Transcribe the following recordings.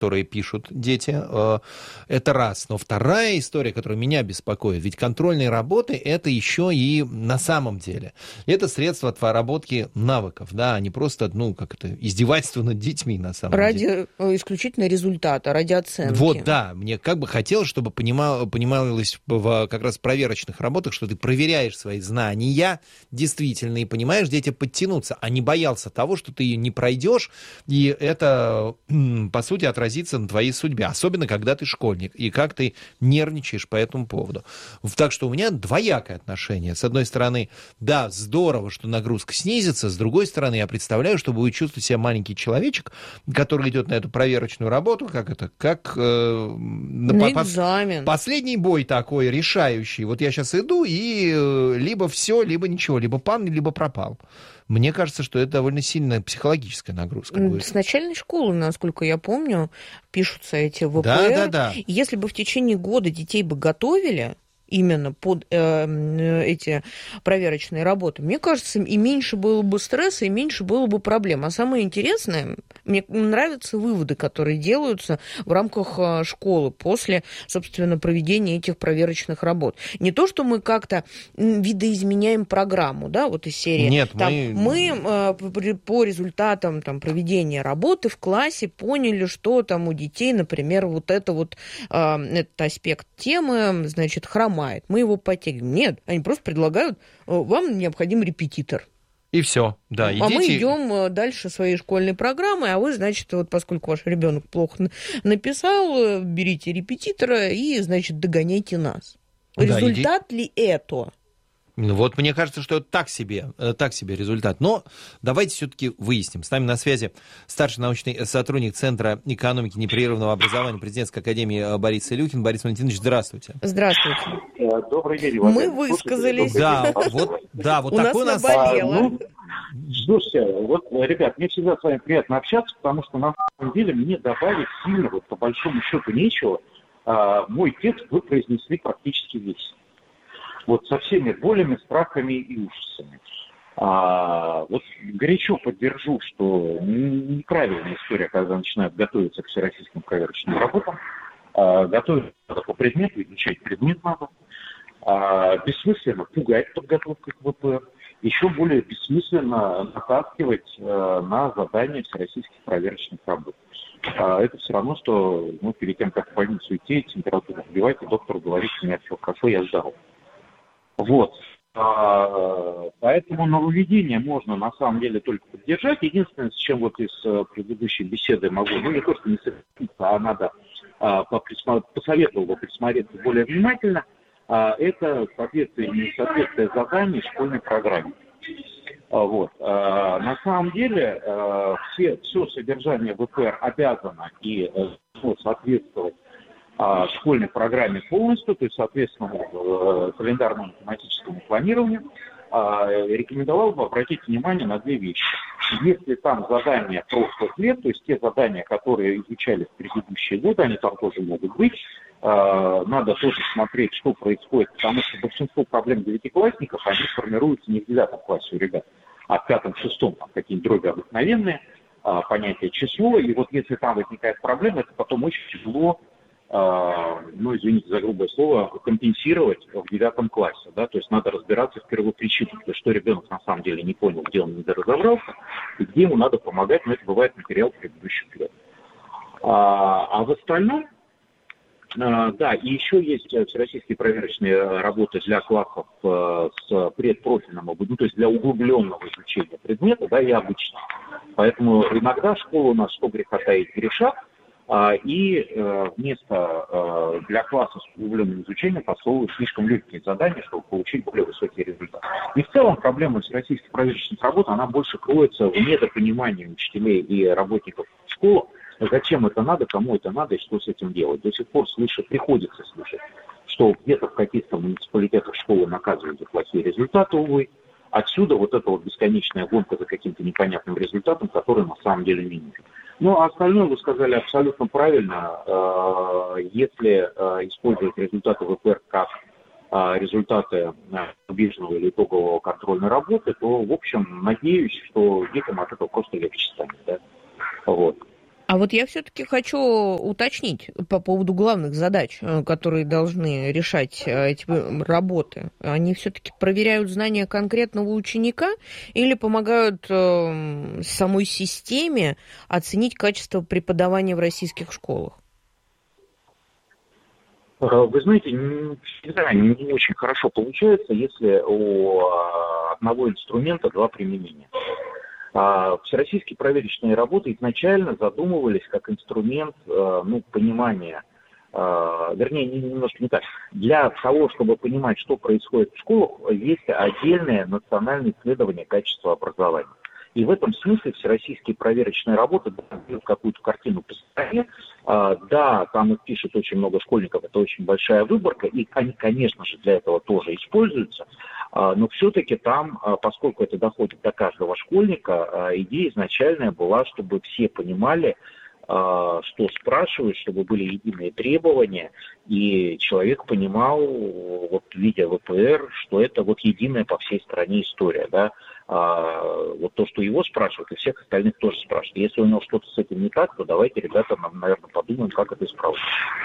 которые пишут дети, это раз. Но вторая история, которая меня беспокоит, ведь контрольные работы — это еще и на самом деле. Это средство отработки навыков, да, а не просто, издевательство над детьми на самом деле. Ради исключительно результата, ради оценки. Вот, да, мне как бы хотелось, чтобы понималось как раз в проверочных работах, что ты проверяешь свои знания действительно и понимаешь, где тебе подтянуться, а не боялся того, что ты не пройдешь, и это, по сути, отразится на твоей судьбе, особенно когда ты школьник, и как ты нервничаешь по этому поводу. Так что у меня двоякое отношение. С одной стороны, да, здорово, что нагрузка снизится, с другой стороны, я представляю, что будет чувствовать себя маленький человечек, который идет на эту проверочную работу, как экзамен. Последний бой такой решающий. Вот я сейчас иду, и либо все, либо ничего, либо пан, либо пропал. Мне кажется, что это довольно сильная психологическая нагрузка будет. С начальной школы, насколько я помню, пишутся эти ВПР. Да. Если бы в течение года детей бы готовили именно под эти проверочные работы, мне кажется, и меньше было бы стресса, и меньше было бы проблем. А самое интересное, мне нравятся выводы, которые делаются в рамках школы после, собственно, проведения этих проверочных работ. Не то, что мы как-то видоизменяем программу, да, вот из серии. Нет, мы по результатам проведения работы в классе поняли, что там у детей, например, этот аспект темы, значит, хромает. Мы его подтягиваем. Нет, они просто предлагают, вам необходим репетитор. И все, да. А мы идем дальше своей школьной программы, а вы, значит, поскольку ваш ребенок плохо написал, берите репетитора и, значит, догоняйте нас. Да, результат ли это? Вот мне кажется, что это так себе результат. Но давайте все-таки выясним. С нами на связи старший научный сотрудник Центра экономики непрерывного образования Президентской академии Борис Илюхин. Борис Валентинович, здравствуйте. Здравствуйте. Добрый день. Мы высказались. Да, вот у такой нас наболело. Слушайте, ребят, мне всегда с вами приятно общаться, потому что на самом деле мне добавить сильно, по большому счету, нечего. Мой текст вы произнесли практически весь. Со всеми болями, страхами и ужасами. Горячо поддержу, что неправильная история, когда начинают готовиться к всероссийским проверочным работам. Готовить надо по предмету, изучать предмет надо. Бессмысленно пугать подготовкой к ВПР. Еще более бессмысленно натаскивать на задания всероссийских проверочных работ. Это все равно, что перед тем, как в больницу идти, температуру сбивать, и доктору говорить, у меня все хорошо, я сдал. Поэтому нововведение можно на самом деле только поддержать. Единственное, с чем из предыдущей беседы могу, не то, что не согласиться, а надо посоветовал бы присмотреться более внимательно, это несоответствие заданий школьной программе. На самом деле все содержание ВПР обязано и соответствовать школьной программе полностью, то есть, соответственно, календарному математическому планированию, рекомендовал бы обратить внимание на две вещи. Если там задания прошлых лет, то есть те задания, которые изучались в предыдущие годы, они там тоже могут быть, надо тоже смотреть, что происходит, потому что большинство проблем девятиклассников, они формируются не в 9 классе у ребят, а в 5-6, там какие-нибудь дроби обыкновенные, понятие число, и если там возникает проблема, это потом очень тяжело, извините за грубое слово, компенсировать в 9 классе, да, то есть надо разбираться в первопричинах, то есть что ребенок на самом деле не понял, где он недоразобрался, и где ему надо помогать, но это бывает материал предыдущих лет. А в остальном, да, и еще есть всероссийские проверочные работы для классов с предпрофильным обучением, то есть для углубленного изучения предмета, да, и обычного. Поэтому иногда школа у нас, что греха таить, грешат, и вместо для класса с углубленным изучением подсовывают слишком легкие задания, чтобы получить более высокие результаты. И в целом проблема всероссийских проверочных работ, она больше кроется в недопонимании учителей и работников школы, зачем это надо, кому это надо и что с этим делать. До сих пор приходится слышать, что где-то в каких-то муниципалитетах школы наказывают за плохие результаты, увы. Отсюда эта бесконечная гонка за каким-то непонятным результатом, который на самом деле не нужен. А остальное вы сказали абсолютно правильно. Если использовать результаты ВПР как результаты пробежного или итогового контрольной работы, то, в общем, надеюсь, что детям от этого просто легче станет. Да? А вот я все-таки хочу уточнить по поводу главных задач, которые должны решать эти работы. Они все-таки проверяют знания конкретного ученика или помогают самой системе оценить качество преподавания в российских школах? Вы знаете, всегда не очень хорошо получается, если у одного инструмента два применения. Всероссийские проверочные работы изначально задумывались как инструмент понимания, вернее, немножко не так. Для того, чтобы понимать, что происходит в школах, есть отдельное национальное исследование качества образования. И в этом смысле всероссийские проверочные работы дают какую-то картину по стране. Да, там их пишет очень много школьников, это очень большая выборка, и они, конечно же, для этого тоже используются. Но все-таки там, поскольку это доходит до каждого школьника, идея изначальная была, чтобы все понимали, что спрашивают, чтобы были единые требования, и человек понимал, вот видя ВПР, что это вот единая по всей стране история, да. Вот то, что его спрашивают, и всех остальных тоже спрашивают. Если у него что-то с этим не так, то давайте, ребята, наверное, подумаем, как это исправить.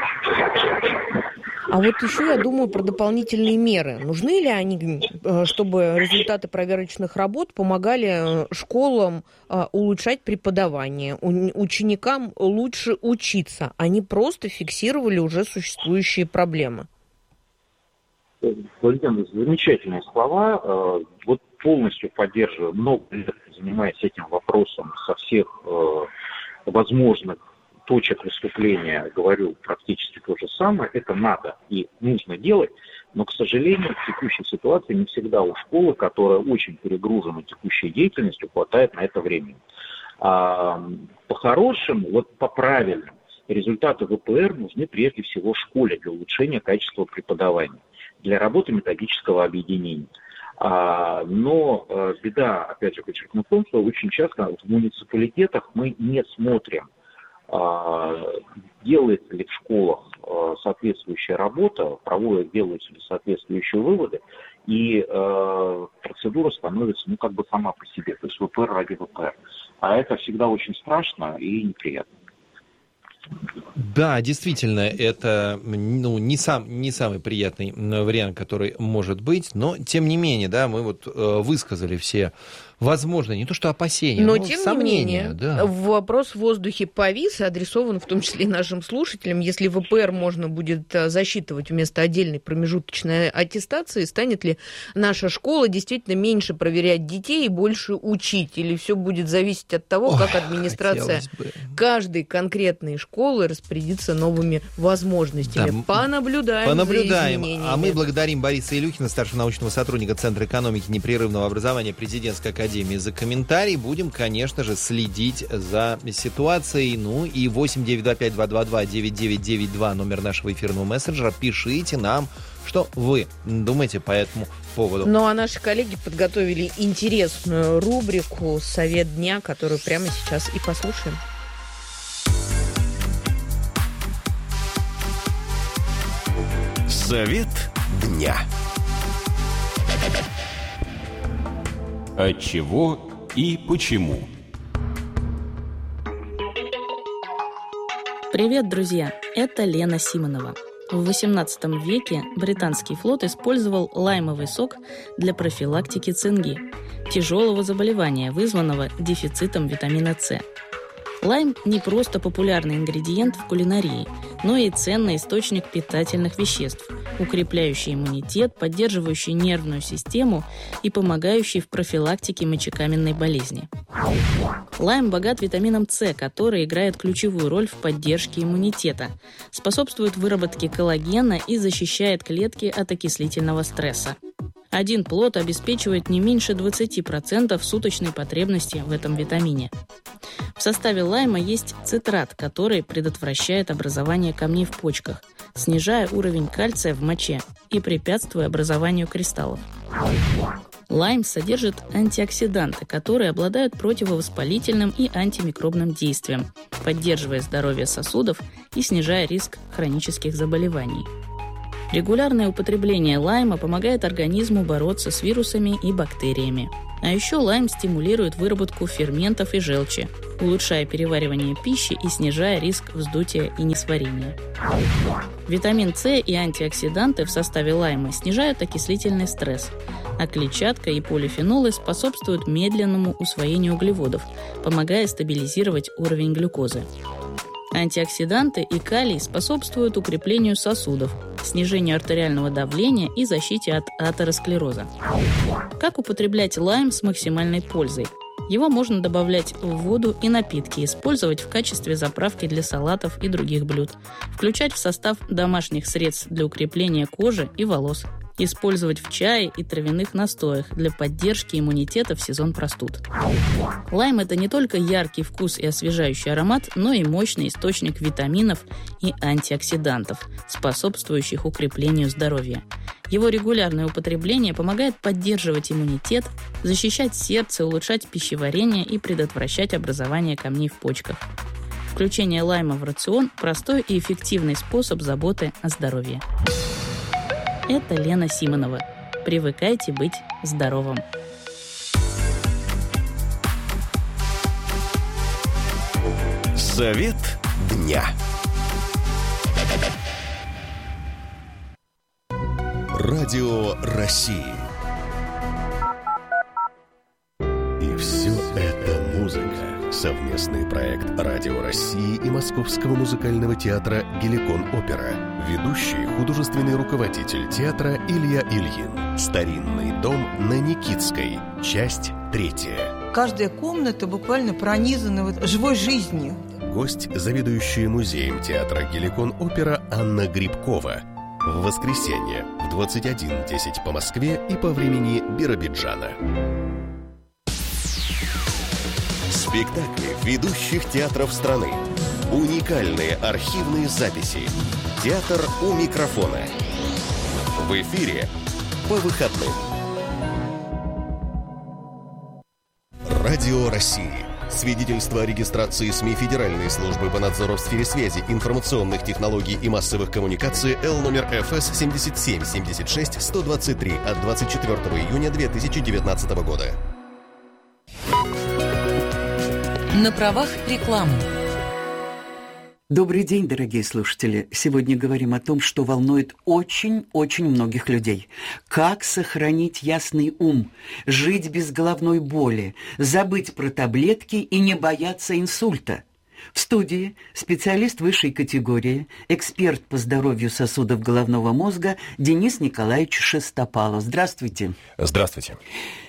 А вот еще я думаю про дополнительные меры. Нужны ли они, чтобы результаты проверочных работ помогали школам улучшать преподавание, ученикам лучше учиться, а не просто фиксировали уже существующие проблемы? Валентина, замечательные слова. Вот полностью поддерживаю, много лет занимаюсь этим вопросом со всех возможных точек выступления, говорю практически то же самое. Это надо и нужно делать, но, к сожалению, в текущей ситуации не всегда у школы, которая очень перегружена текущей деятельностью, хватает на это времени. По-хорошему, вот по-правильному, результаты ВПР нужны прежде всего школе для улучшения качества преподавания, для работы методического объединения. Но беда, опять же, подчеркну в том, что очень часто в муниципалитетах мы не смотрим, делается ли в школах соответствующая работа, делаются ли соответствующие выводы, и процедура становится, сама по себе, то есть ВПР ради ВПР. А это всегда очень страшно и неприятно. Да, действительно, это не самый приятный вариант, который может быть, но тем не менее, да, мы вот высказали все возможные, не то что опасения, но тем сомнения. Не менее, да. Вопрос в воздухе повис и адресован в том числе и нашим слушателям. Если ВПР можно будет засчитывать вместо отдельной промежуточной аттестации, станет ли наша школа действительно меньше проверять детей и больше учить? Или все будет зависеть от того, как администрация каждой конкретной школы распорядится новыми возможностями? Да, Понаблюдаем за изменениями. А мы благодарим Бориса Илюхина, старшего научного сотрудника Центра экономики непрерывного образования Президентской академии, за комментарий. Будем, конечно же, следить за ситуацией. И 8-925-222-9992 номер нашего эфирного мессенджера. Пишите нам, что вы думаете по этому поводу. А наши коллеги подготовили интересную рубрику «Совет дня», которую прямо сейчас и послушаем. Совет дня. От чего и почему? Привет, друзья! Это Лена Симонова. В XVIII веке британский флот использовал лаймовый сок для профилактики цинги, тяжелого заболевания, вызванного дефицитом витамина С. Лайм не просто популярный ингредиент в кулинарии, но и ценный источник питательных веществ, укрепляющий иммунитет, поддерживающий нервную систему и помогающий в профилактике мочекаменной болезни. Лайм богат витамином С, который играет ключевую роль в поддержке иммунитета, способствует выработке коллагена и защищает клетки от окислительного стресса. Один плод обеспечивает не меньше 20% суточной потребности в этом витамине. В составе лайма есть цитрат, который предотвращает образование камней в почках, снижая уровень кальция в моче и препятствуя образованию кристаллов. Лайм содержит антиоксиданты, которые обладают противовоспалительным и антимикробным действием, поддерживая здоровье сосудов и снижая риск хронических заболеваний. Регулярное употребление лайма помогает организму бороться с вирусами и бактериями. А еще лайм стимулирует выработку ферментов и желчи, улучшая переваривание пищи и снижая риск вздутия и несварения. Витамин С и антиоксиданты в составе лайма снижают окислительный стресс, а клетчатка и полифенолы способствуют медленному усвоению углеводов, помогая стабилизировать уровень глюкозы. Антиоксиданты и калий способствуют укреплению сосудов, снижению артериального давления и защите от атеросклероза. Как употреблять лайм с максимальной пользой? Его можно добавлять в воду и напитки, использовать в качестве заправки для салатов и других блюд, включать в состав домашних средств для укрепления кожи и волос, использовать в чае и травяных настоях для поддержки иммунитета в сезон простуд. Лайм – это не только яркий вкус и освежающий аромат, но и мощный источник витаминов и антиоксидантов, способствующих укреплению здоровья. Его регулярное употребление помогает поддерживать иммунитет, защищать сердце, улучшать пищеварение и предотвращать образование камней в почках. Включение лайма в рацион – простой и эффективный способ заботы о здоровье. Это Лена Симонова. Привыкайте быть здоровым. Совет дня. Радио России. И все это музыка. Совместный проект Радио России и Московского музыкального театра «Геликон-опера». Ведущий художественный руководитель театра Илья Ильин. Старинный дом на Никитской. Часть 3. Каждая комната буквально пронизана живой жизнью. Гость, заведующая музеем театра «Геликон-опера» Анна Грибкова. В воскресенье в 21:10 по Москве и по времени Биробиджана. Спектакли ведущих театров страны. Уникальные архивные записи. Театр у микрофона. В эфире по выходным. Радио России. Свидетельство о регистрации СМИ Федеральной службы по надзору в сфере связи, информационных технологий и массовых коммуникаций Л номер ФС 77-76-123 от 24 июня 2019 года. На правах рекламы. Добрый день, дорогие слушатели. Сегодня говорим о том, что волнует очень-очень многих людей. Как сохранить ясный ум, жить без головной боли, забыть про таблетки и не бояться инсульта. В студии специалист высшей категории, эксперт по здоровью сосудов головного мозга Денис Николаевич Шестопалов. Здравствуйте. Здравствуйте.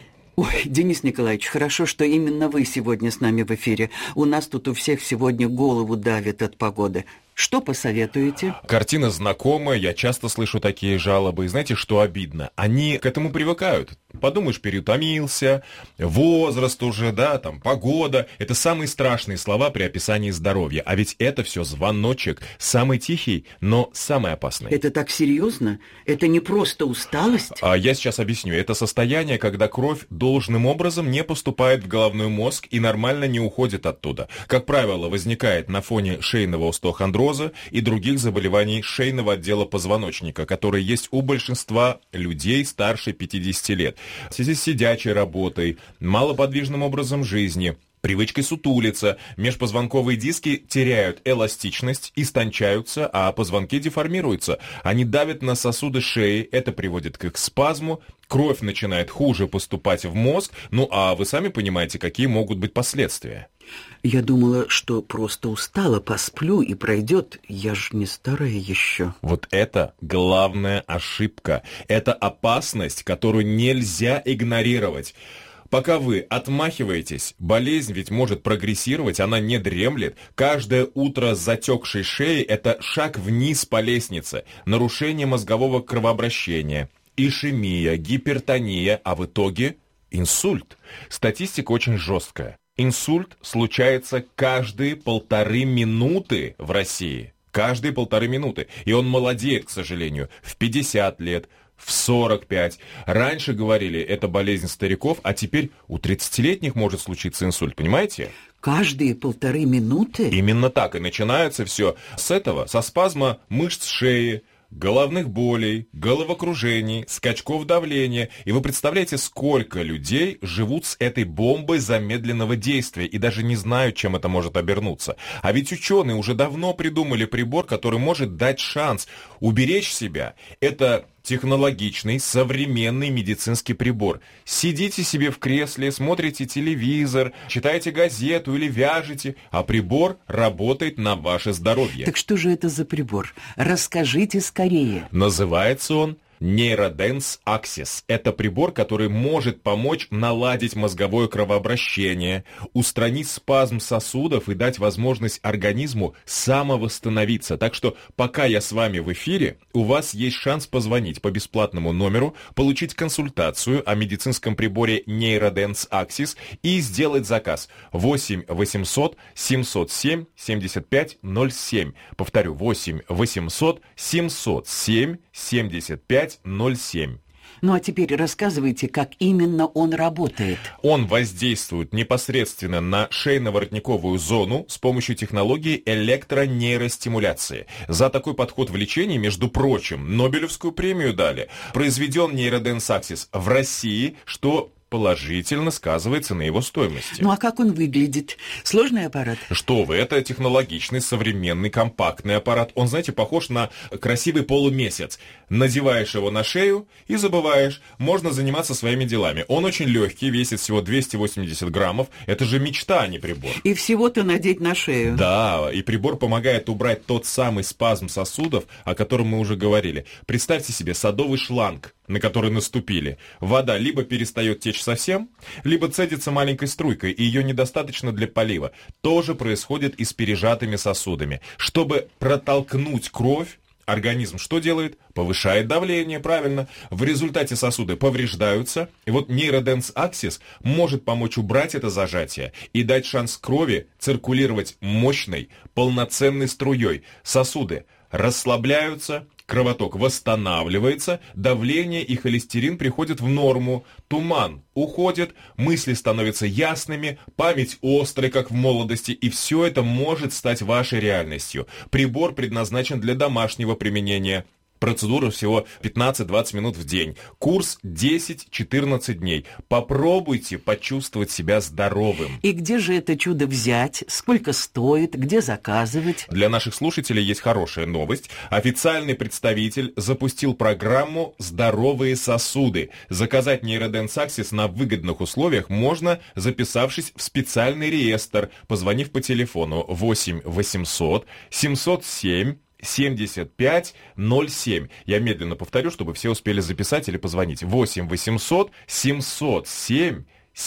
Ой, Денис Николаевич, хорошо, что именно вы сегодня с нами в эфире. У нас тут у всех сегодня голову давит от погоды. Что посоветуете? Картина знакомая, я часто слышу такие жалобы. И знаете, что обидно? Они к этому привыкают. Подумаешь, переутомился, возраст уже, да, там, погода. Это самые страшные слова при описании здоровья. А ведь это все звоночек, самый тихий, но самый опасный. Это так серьезно? Это не просто усталость? Я сейчас объясню. Это состояние, когда кровь должным образом не поступает в головной мозг и нормально не уходит оттуда. Как правило, возникает на фоне шейного остеохондроза и других заболеваний шейного отдела позвоночника, которые есть у большинства людей старше 50 лет. В связи с сидячей работой, малоподвижным образом жизни, привычкой сутулиться, межпозвонковые диски теряют эластичность, истончаются, а позвонки деформируются. Они давят на сосуды шеи, это приводит к их спазму, кровь начинает хуже поступать в мозг, ну а вы сами понимаете, какие могут быть последствия. Я думала, что просто устала, посплю и пройдет. Я же не старая еще. Вот это главная ошибка. Это опасность, которую нельзя игнорировать. Пока вы отмахиваетесь, болезнь ведь может прогрессировать, она не дремлет. Каждое утро с затекшей шеей – это шаг вниз по лестнице, нарушение мозгового кровообращения, ишемия, гипертония, а в итоге инсульт. Статистика очень жесткая. Инсульт случается каждые 1,5 минуты в России. Каждые 1,5 минуты. И он молодеет, к сожалению, в 50 лет, в 45. Раньше говорили, это болезнь стариков, а теперь у 30-летних может случиться инсульт, понимаете? Каждые 1,5 минуты? Именно так. И начинается все с этого, со спазма мышц шеи, головных болей, головокружений, скачков давления. И вы представляете, сколько людей живут с этой бомбой замедленного действия и даже не знают, чем это может обернуться. А ведь ученые уже давно придумали прибор, который может дать шанс уберечь себя. Это технологичный, современный медицинский прибор. Сидите себе в кресле, смотрите телевизор, читаете газету или вяжете, а прибор работает на ваше здоровье. Так что же это за прибор? Расскажите скорее. Называется он Neurodense Axis. Это прибор, который может помочь наладить мозговое кровообращение, устранить спазм сосудов и дать возможность организму самовосстановиться. Так что, пока я с вами в эфире, у вас есть шанс позвонить по бесплатному номеру, получить консультацию о медицинском приборе Neurodense Axis и сделать заказ 8 800 707 75 07. Повторю, 8 800 707 75 07. Ну а теперь рассказывайте, как именно он работает. Он воздействует непосредственно на шейно-воротниковую зону с помощью технологии электронейростимуляции. За такой подход в лечении, между прочим, Нобелевскую премию дали. Произведен Neurodense Axis в России, что положительно сказывается на его стоимости. Ну а как он выглядит? Сложный аппарат? Что вы, это технологичный, современный, компактный аппарат. Он, знаете, похож на красивый полумесяц. Надеваешь его на шею и забываешь. Можно заниматься своими делами. Он очень легкий, весит всего 280 граммов. Это же мечта, а не прибор. И всего-то надеть на шею. Да, и прибор помогает убрать тот самый спазм сосудов, о котором мы уже говорили. Представьте себе садовый шланг, на который наступили. Вода либо перестает течь совсем, либо цедится маленькой струйкой, и ее недостаточно для полива. То же происходит и с пережатыми сосудами. Чтобы протолкнуть кровь, организм что делает? Повышает давление, правильно. В результате сосуды повреждаются. И вот Neurodense Axis может помочь убрать это зажатие и дать шанс крови циркулировать мощной, полноценной струей. Сосуды расслабляются, кровоток восстанавливается, давление и холестерин приходят в норму, туман уходит, мысли становятся ясными, память острой, как в молодости, и все это может стать вашей реальностью. Прибор предназначен для домашнего применения. Процедура всего 15-20 минут в день. Курс 10-14 дней. Попробуйте почувствовать себя здоровым. И где же это чудо взять? Сколько стоит? Где заказывать? Для наших слушателей есть хорошая новость. Официальный представитель запустил программу «Здоровые сосуды». Заказать Neurodense Axis на выгодных условиях можно, записавшись в специальный реестр, позвонив по телефону 8 800 707 7507. Я медленно повторю, чтобы все успели записать или позвонить. 8 800 707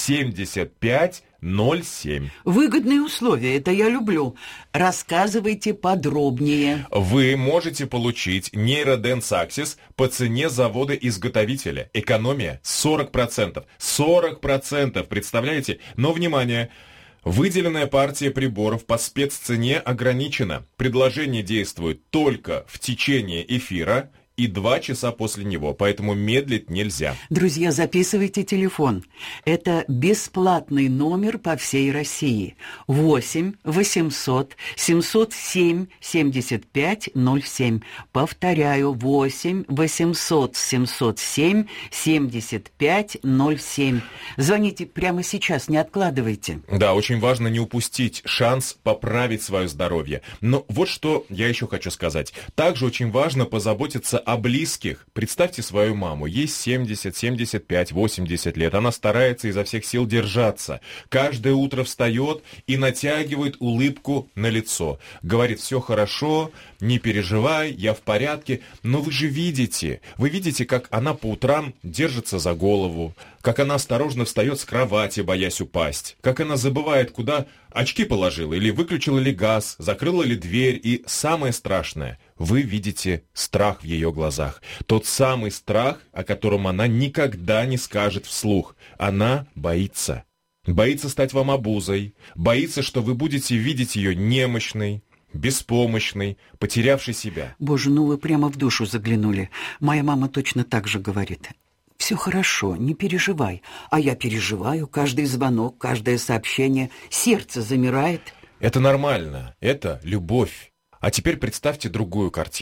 7507. Выгодные условия, это я люблю. Рассказывайте подробнее. Вы можете получить Neurodense Axis по цене завода-изготовителя. Экономия 40%. 40%, представляете? Но, внимание! Выделенная партия приборов по спеццене ограничена. Предложение действует только в течение эфира и 2 часа после него, поэтому медлить нельзя. Друзья, записывайте телефон. Это бесплатный номер по всей России. 8 800 707 75 07. Повторяю, 8 800 707 75 07. Звоните прямо сейчас, не откладывайте. Да, очень важно не упустить шанс поправить свое здоровье. Но вот что я еще хочу сказать. Также очень важно позаботиться о близких. Представьте свою маму, ей 70, 75, 80 лет. Она старается изо всех сил держаться. Каждое утро встает и натягивает улыбку на лицо. Говорит: все хорошо, не переживай, я в порядке. Но вы же видите, как она по утрам держится за голову, как она осторожно встает с кровати, боясь упасть, как она забывает, куда очки положила, или выключила ли газ, закрыла ли дверь, и самое страшное, вы видите страх в ее глазах. Тот самый страх, о котором она никогда не скажет вслух. Она боится. Боится стать вам обузой, боится, что вы будете видеть ее немощной, беспомощной, потерявшей себя. Боже, ну вы прямо в душу заглянули. Моя мама точно так же говорит. Все хорошо, не переживай. А я переживаю, каждый звонок, каждое сообщение. Сердце замирает. Это нормально, это любовь. А теперь представьте другую картину.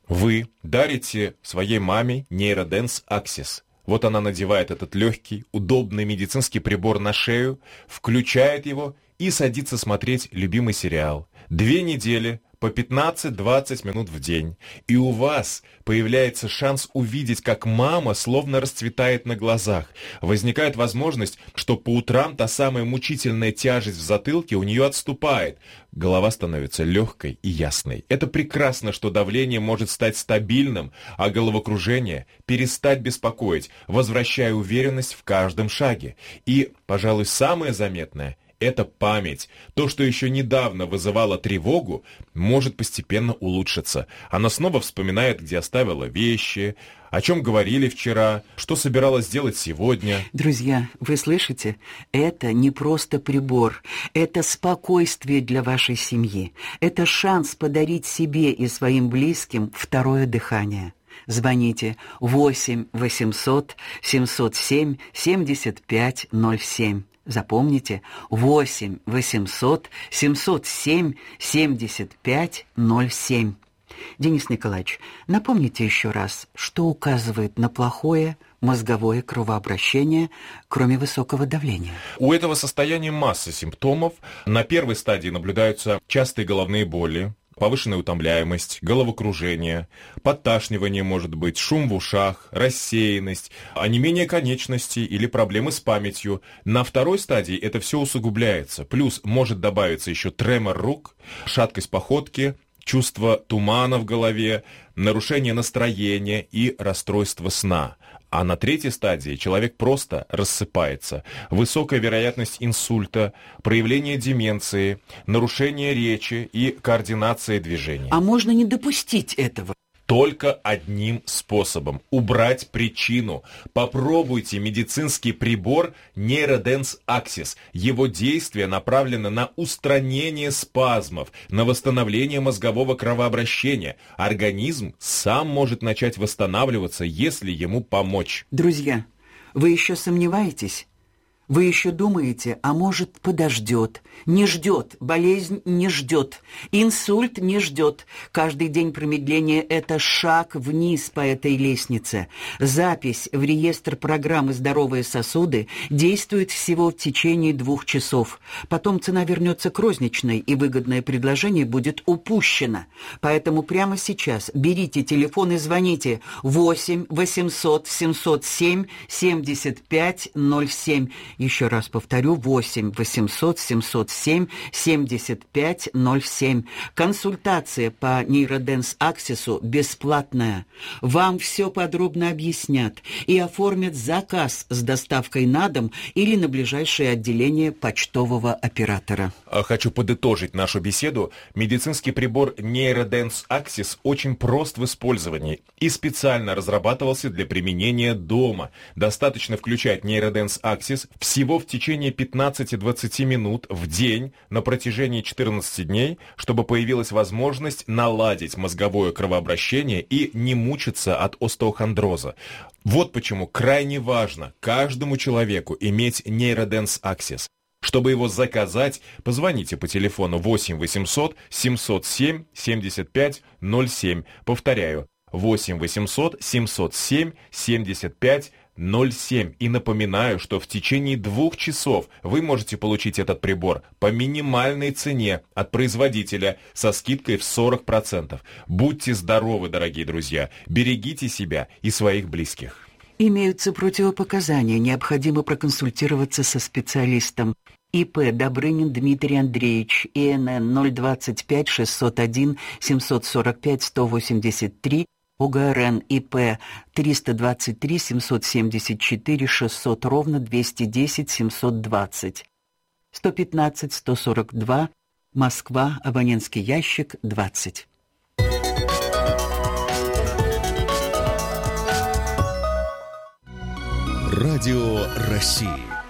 Вы дарите своей маме Neurodance Axis. Вот она надевает этот легкий, удобный медицинский прибор на шею, включает его и садится смотреть любимый сериал. 2 недели по 15-20 минут в день. И у вас появляется шанс увидеть, как мама словно расцветает на глазах. Возникает возможность, что по утрам та самая мучительная тяжесть в затылке у нее отступает. Голова становится легкой и ясной. Это прекрасно, что давление может стать стабильным, а головокружение перестать беспокоить, возвращая уверенность в каждом шаге. И, пожалуй, самое заметное – это память. То, что еще недавно вызывало тревогу, может постепенно улучшиться. Она снова вспоминает, где оставила вещи, о чем говорили вчера, что собиралась делать сегодня. Друзья, вы слышите? Это не просто прибор. Это спокойствие для вашей семьи. Это шанс подарить себе и своим близким второе дыхание. Звоните 8 800 707 75 07. Запомните, 8 800 707 75 07. Денис Николаевич, напомните еще раз, что указывает на плохое мозговое кровообращение, кроме высокого давления? У этого состояния масса симптомов. На первой стадии наблюдаются частые головные боли, повышенная утомляемость, головокружение, подташнивание может быть, шум в ушах, рассеянность, онемение конечностей или проблемы с памятью. На второй стадии это все усугубляется. Плюс может добавиться еще тремор рук, шаткость походки, чувство тумана в голове, нарушение настроения и расстройство сна. А на третьей стадии человек просто рассыпается. Высокая вероятность инсульта, проявление деменции, нарушение речи и координации движений. А можно не допустить этого? Только одним способом – убрать причину. Попробуйте медицинский прибор Neurodance Axis. Его действие направлено на устранение спазмов, на восстановление мозгового кровообращения. Организм сам может начать восстанавливаться, если ему помочь. Друзья, вы еще сомневаетесь? Вы еще думаете, а может, подождет? Не ждет, болезнь не ждет, инсульт не ждет. Каждый день промедления – это шаг вниз по этой лестнице. Запись в реестр программы «Здоровые сосуды» действует всего в течение 2 часов. Потом цена вернется к розничной, и выгодное предложение будет упущено. Поэтому прямо сейчас берите телефон и звоните 8 800 707 75 07. Еще раз повторю, 8 800 707 75 07. Консультация по Neurodance Axis бесплатная. Вам все подробно объяснят и оформят заказ с доставкой на дом или на ближайшее отделение почтового оператора. Хочу подытожить нашу беседу. Медицинский прибор Neurodance Axis очень прост в использовании и специально разрабатывался для применения дома. Достаточно включать Neurodance Axis всего в течение 15-20 минут в день на протяжении 14 дней, чтобы появилась возможность наладить мозговое кровообращение и не мучиться от остеохондроза. Вот почему крайне важно каждому человеку иметь Neurodance Axis. Чтобы его заказать, позвоните по телефону 8 800 707 75 07. Повторяю, 8 800 707 75 07. И напоминаю, что в течение 2 часов вы можете получить этот прибор по минимальной цене от производителя со скидкой в 40%. Будьте здоровы, дорогие друзья, берегите себя и своих близких. Имеются противопоказания, необходимо проконсультироваться со специалистом. ИП Добрынин Дмитрий Андреевич, ИНН 025 601 745 183, ОГРН ИП 323 774 600 ровно 210 720. 115 142, Москва, абонентский ящик 20. Радио России.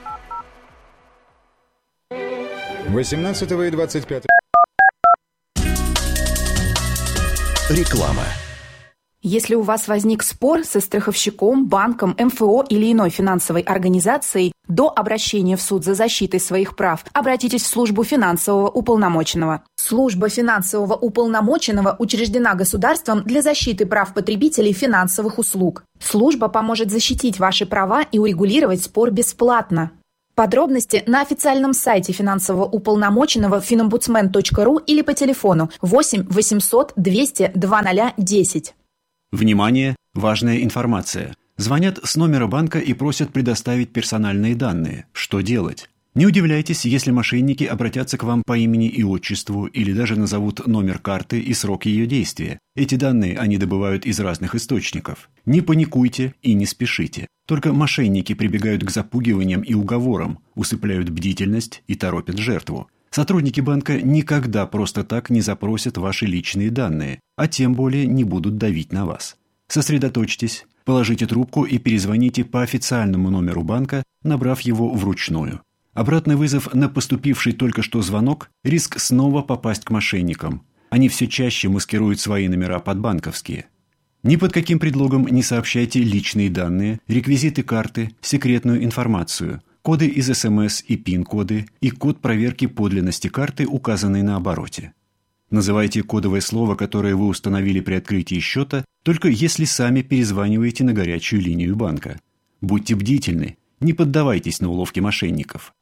18 и 25. Реклама. Если у вас возник спор со страховщиком, банком, МФО или иной финансовой организацией, до обращения в суд за защитой своих прав обратитесь в службу финансового уполномоченного. Служба финансового уполномоченного учреждена государством для защиты прав потребителей финансовых услуг. Служба поможет защитить ваши права и урегулировать спор бесплатно. Подробности на официальном сайте финансового уполномоченного finомбудсмен.ру или по телефону 8 800 200 2010. Внимание! Важная информация. Звонят с номера банка и просят предоставить персональные данные. Что делать? Не удивляйтесь, если мошенники обратятся к вам по имени и отчеству или даже назовут номер карты и срок ее действия. Эти данные они добывают из разных источников. Не паникуйте и не спешите. Только мошенники прибегают к запугиваниям и уговорам, усыпляют бдительность и торопят жертву. Сотрудники банка никогда просто так не запросят ваши личные данные, а тем более не будут давить на вас. Сосредоточьтесь, положите трубку и перезвоните по официальному номеру банка, набрав его вручную. Обратный вызов на поступивший только что звонок – риск снова попасть к мошенникам. Они все чаще маскируют свои номера под банковские. Ни под каким предлогом не сообщайте личные данные, реквизиты карты, секретную информацию – коды из СМС и ПИН-коды и код проверки подлинности карты, указанный на обороте. Называйте кодовое слово, которое вы установили при открытии счета, только если сами перезваниваете на горячую линию банка. Будьте бдительны, не поддавайтесь на уловки мошенников.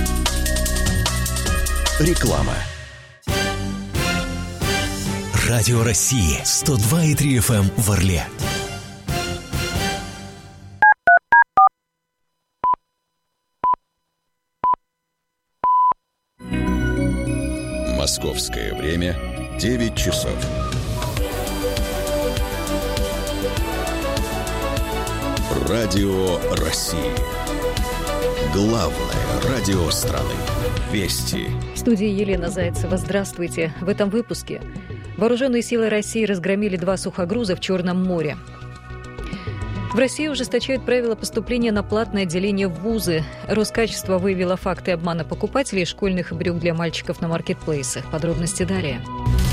Реклама. Радио России 102,3 FM в Орле. Московское время 9 часов. Радио России. Главное радио страны. Вести. В студии Елена Зайцева. Здравствуйте. В этом выпуске. Вооруженные силы России разгромили 2 сухогруза в Черном море. В России ужесточают правила поступления на платное отделение в вузы. Роскачество выявило факты обмана покупателей школьных брюк для мальчиков на маркетплейсах. Подробности далее.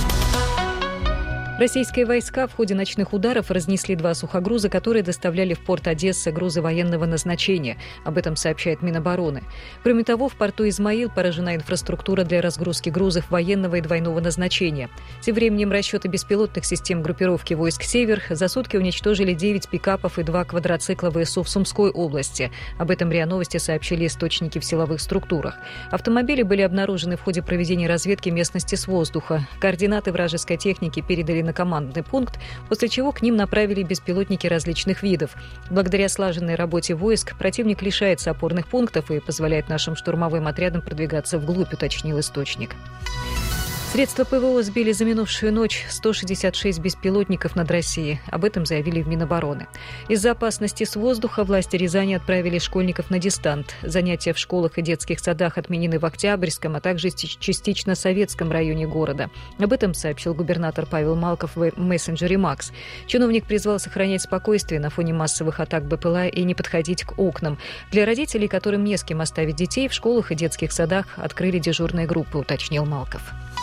Российские войска в ходе ночных ударов разнесли 2 сухогруза, которые доставляли в порт Одессы грузы военного назначения. Об этом сообщает Минобороны. Кроме того, в порту Измаил поражена инфраструктура для разгрузки грузов военного и двойного назначения. Тем временем расчеты беспилотных систем группировки войск «Север» за сутки уничтожили 9 пикапов и 2 квадроцикла ВСУ в Сумской области. Об этом РИА Новости сообщили источники в силовых структурах. Автомобили были обнаружены в ходе проведения разведки местности с воздуха. Координаты вражеской техники передали на командный пункт, после чего к ним направили беспилотники различных видов. Благодаря слаженной работе войск противник лишается опорных пунктов и позволяет нашим штурмовым отрядам продвигаться вглубь, уточнил источник. Средства ПВО сбили за минувшую ночь 166 беспилотников над Россией. Об этом заявили в Минобороны. Из-за опасности с воздуха власти Рязани отправили школьников на дистант. Занятия в школах и детских садах отменены в Октябрьском, а также частично Советском районе города. Об этом сообщил губернатор Павел Малков в мессенджере «Макс». Чиновник призвал сохранять спокойствие на фоне массовых атак БПЛА и не подходить к окнам. Для родителей, которым не с кем оставить детей, в школах и детских садах открыли дежурные группы, уточнил Малков.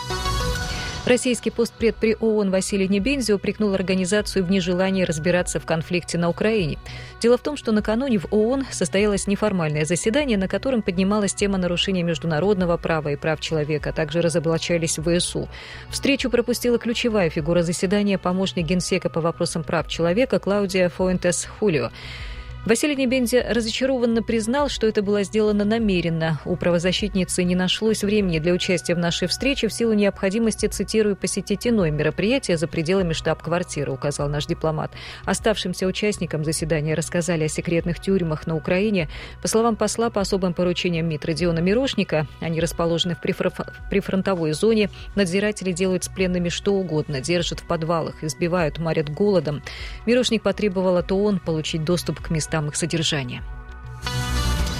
Российский постпред при ООН Василий Небензи упрекнул организацию в нежелании разбираться в конфликте на Украине. Дело в том, что накануне в ООН состоялось неформальное заседание, на котором поднималась тема нарушения международного права и прав человека, а также разоблачались ВСУ. Встречу пропустила ключевая фигура заседания, помощник генсека по вопросам прав человека Клаудия Фуэнтес-Хулио. Василий Небензи разочарованно признал, что это было сделано намеренно. У правозащитницы не нашлось времени для участия в нашей встрече в силу необходимости, цитирую, посетить иное мероприятие за пределами штаб-квартиры, указал наш дипломат. Оставшимся участникам заседания рассказали о секретных тюрьмах на Украине. По словам посла, по особым поручениям МИД Родиона Мирошника, они расположены в прифронтовой зоне. Надзиратели делают с пленными что угодно, держат в подвалах, избивают, морят голодом. Мирошник потребовал от ООН получить доступ к местам их содержания.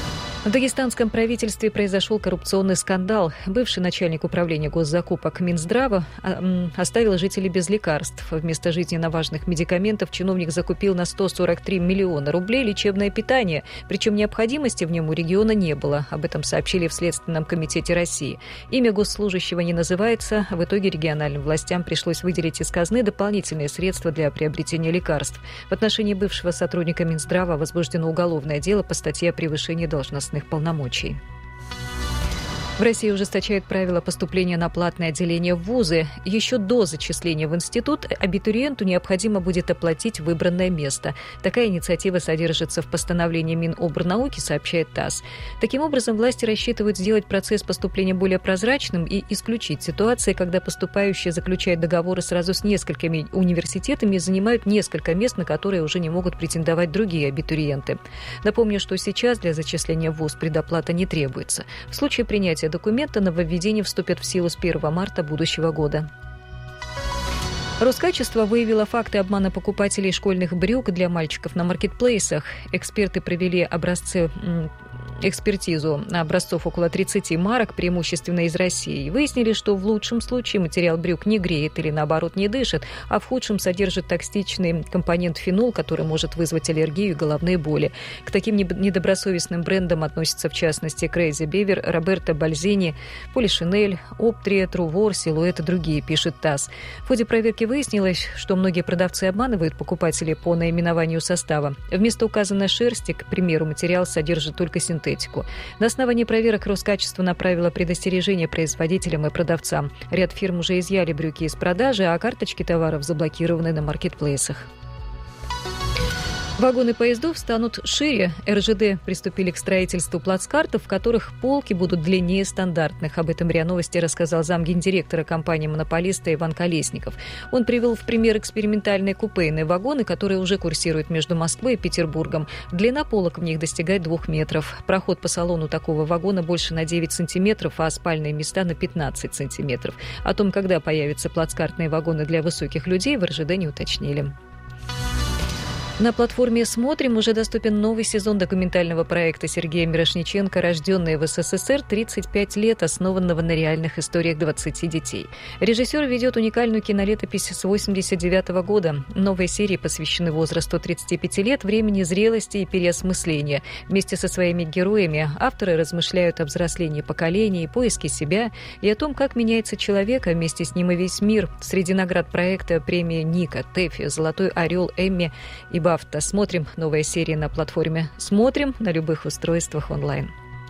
В дагестанском правительстве произошел коррупционный скандал. Бывший начальник управления госзакупок Минздрава оставил жителей без лекарств. Вместо жизненно важных медикаментов чиновник закупил на 143 миллиона рублей лечебное питание. Причем необходимости в нем у региона не было. Об этом сообщили в Следственном комитете России. Имя госслужащего не называется. В итоге региональным властям пришлось выделить из казны дополнительные средства для приобретения лекарств. В отношении бывшего сотрудника Минздрава возбуждено уголовное дело по статье о превышении должностных полномочий. В России ужесточают правила поступления на платное отделение в вузы. Еще до зачисления в институт абитуриенту необходимо будет оплатить выбранное место. Такая инициатива содержится в постановлении Минобрнауки, сообщает ТАСС. Таким образом, власти рассчитывают сделать процесс поступления более прозрачным и исключить ситуации, когда поступающие заключают договоры сразу с несколькими университетами и занимают несколько мест, на которые уже не могут претендовать другие абитуриенты. Напомню, что сейчас для зачисления в вуз предоплата не требуется. В случае принятия документа нововведения вступят в силу с 1 марта будущего года. Роскачество выявило факты обмана покупателей школьных брюк для мальчиков на маркетплейсах. Эксперты провели экспертизу образцов около 30 марок, преимущественно из России. Выяснили, что в лучшем случае материал брюк не греет или, наоборот, не дышит, а в худшем содержит токсичный компонент фенол, который может вызвать аллергию и головные боли. К таким недобросовестным брендам относятся, в частности, Crazy Beaver, Роберто Бальзини, Полишинель, Оптрия, Трувор, Силуэт и другие, пишет ТАСС. В ходе проверки выяснилось, что многие продавцы обманывают покупателей по наименованию состава. Вместо указанной шерсти, к примеру, материал содержит только синтетику. На основании проверок Роскачество направило предостережение производителям и продавцам. Ряд фирм уже изъяли брюки из продажи, а карточки товаров заблокированы на маркетплейсах. Вагоны поездов станут шире. РЖД приступили к строительству плацкартов, в которых полки будут длиннее стандартных. Об этом РИА Новости рассказал замгендиректора компании-монополиста Иван Колесников. Он привел в пример экспериментальные купейные вагоны, которые уже курсируют между Москвой и Петербургом. Длина полок в них достигает 2 метров. Проход по салону такого вагона больше на 9 сантиметров, а спальные места на 15 сантиметров. О том, когда появятся плацкартные вагоны для высоких людей, в РЖД не уточнили. На платформе «Смотрим» уже доступен новый сезон документального проекта Сергея Мирошниченко «Рожденные в СССР. 35 лет», основанного на реальных историях 20 детей. Режиссер ведет уникальную кинолетопись с 1989 года. Новые серии посвящены возрасту 35 лет, времени зрелости и переосмысления. Вместе со своими героями авторы размышляют о взрослении поколений, поиске себя и о том, как меняется человек, а вместе с ним и весь мир. Среди наград проекта премии Ника, ТЭФИ, «Золотой орел», Эмми и Бафта. Смотрим. Новая серия на платформе «Смотрим» на любых устройствах онлайн.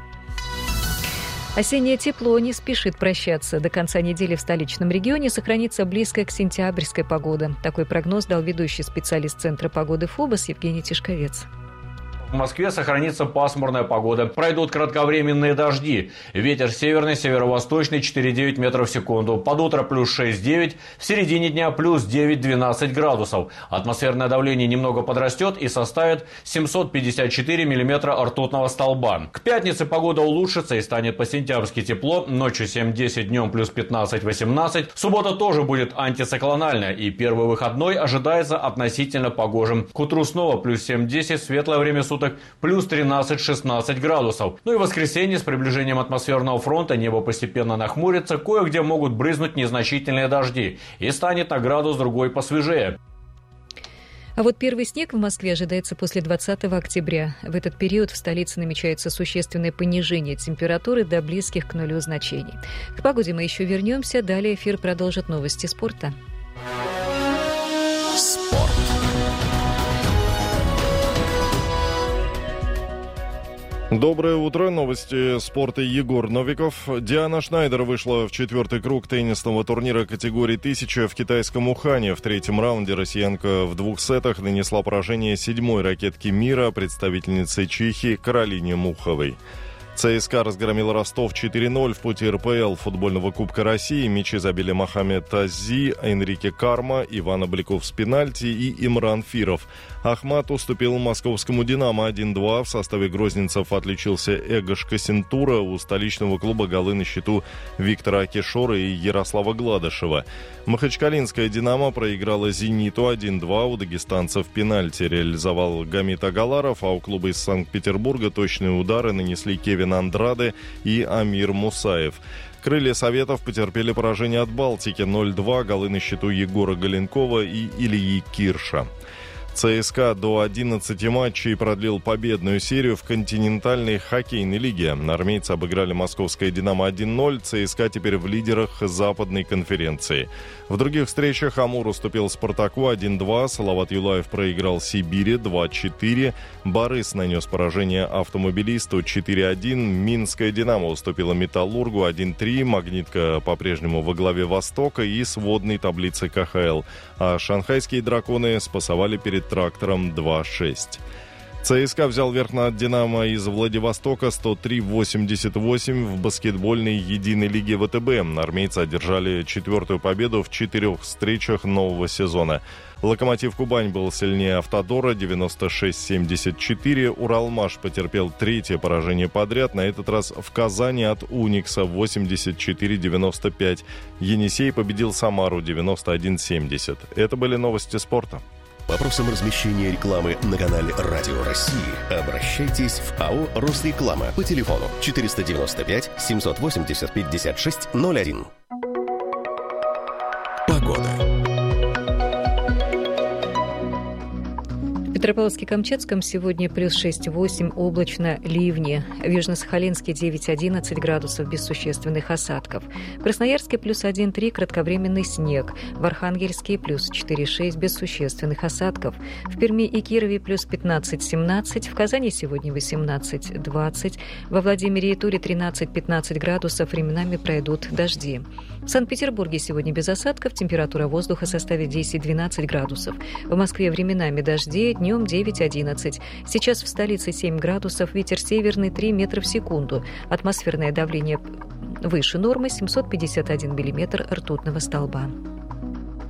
Осеннее тепло не спешит прощаться. До конца недели в столичном регионе сохранится близкая к сентябрьской погода. Такой прогноз дал ведущий специалист Центра погоды ФОБОС Евгений Тишковец. В Москве сохранится пасмурная погода. Пройдут кратковременные дожди. Ветер северный, северо-восточный 4,9 метров в секунду. Под утро плюс 6,9. В середине дня плюс 9-12 градусов. Атмосферное давление немного подрастет и составит 754 миллиметра ртутного столба. К пятнице погода улучшится и станет по-сентябрьски тепло. Ночью 7-10, днем плюс 15-18. Суббота тоже будет антициклональная. И первый выходной ожидается относительно погожим. К утру снова плюс 7-10, светлое время суток плюс 13-16 градусов. Ну и в воскресенье с приближением атмосферного фронта небо постепенно нахмурится, кое-где могут брызнуть незначительные дожди. И станет на градус-другой посвежее. А вот первый снег в Москве ожидается после 20 октября. В этот период в столице намечается существенное понижение температуры до близких к нулю значений. К погоде мы еще вернемся. Далее эфир продолжит новости спорта. Спорт. Доброе утро. Новости спорта. Егор Новиков. Диана Шнайдер вышла в 4-й круг теннисного турнира категории 1000 в китайском Ухане. В 3-м раунде россиянка в 2 сетах нанесла поражение 7-й ракетке мира, представительнице Чехии Каролине Муховой. ЦСКА разгромил Ростов 4-0 в пути РПЛ футбольного Кубка России. Мячи забили Мохаммед Ази, Энрике Карма, Иван Обликов с пенальти и Имран Фиров. Ахмат уступил московскому «Динамо» 1-2. В составе грозненцев отличился Эгош Кассентура. У столичного клуба голы на счету Виктора Акишора и Ярослава Гладышева. Махачкалинская «Динамо» проиграла «Зениту» 1-2. У дагестанцев пенальти реализовал Гамит Агаларов, а у клуба из Санкт-Петербурга точные удары нанесли Кевин Андраде и Амир Мусаев. Крылья Советов потерпели поражение от Балтики 0-2, голы на счету Егора Галенкова и Ильи Кирша. ЦСКА до 11 матчей продлил победную серию в континентальной хоккейной лиге. Армейцы обыграли московское «Динамо» 1-0, ЦСКА теперь в лидерах западной конференции. В других встречах Амур уступил «Спартаку» 1-2, Салават Юлаев проиграл «Сибири» 2-4, Борис нанес поражение «Автомобилисту» 4-1, Минское «Динамо» уступило «Металлургу» 1-3, «Магнитка» по-прежнему во главе «Востока» и сводной таблицы КХЛ, а шанхайские «Драконы» спасовали перед «Трактором» 2-6. ЦСКА взял верх над «Динамо» из Владивостока 103-88 в баскетбольной единой лиге ВТБ. Армейцы одержали 4-ю победу в 4 встречах нового сезона. «Локомотив Кубань» был сильнее «Автодора» 96-74. «Уралмаш» потерпел 3-е поражение подряд, на этот раз в Казани от «Уникса» 84-95. «Енисей» победил «Самару» 91-70. Это были новости спорта. По вопросам размещения рекламы на канале «Радио России» обращайтесь в АО «Росреклама» по телефону 495 780 56 01. Погода. В Петропавловске-Камчатском сегодня плюс 6-8, облачно, ливни. В Южно-Сахалинске 9-11 градусов без существенных осадков. В Красноярске плюс 1-3, кратковременный снег. В Архангельске плюс 4-6 без существенных осадков. В Перми и Кирове плюс 15-17, в Казани сегодня 18-20, во Владимире и Туре 13-15 градусов, временами пройдут дожди. В Санкт-Петербурге сегодня без осадков, температура воздуха составит 10-12 градусов. В Москве временами дожди, днем 9-11. Сейчас в столице 7 градусов, ветер северный 3 метра в секунду. Атмосферное давление выше нормы 751 миллиметр ртутного столба.